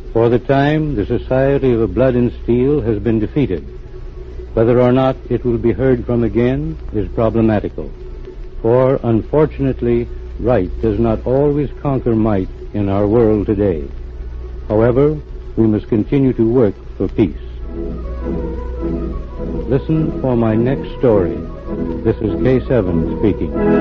For the time, the Society of Blood and Steel has been defeated. Whether or not it will be heard from again is problematical. For, unfortunately, right does not always conquer might in our world today. However, we must continue to work for peace. Listen for my next story. This is Case Evans speaking.